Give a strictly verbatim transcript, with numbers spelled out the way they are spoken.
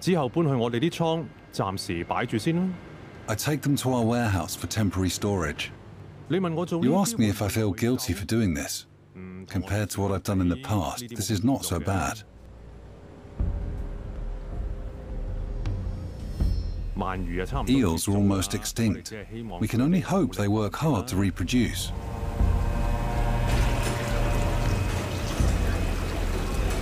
之後搬去我哋啲倉，暫時擺住先啦。 I take them to our warehouse for temporary storage. 你問我做呢 You 啲 ask me if I feel guilty for doing this. Compared to what I've done in the past, this is not so bad. 鰻魚啊，差唔多 Eels are almost extinct. We can only hope they work hard to reproduce.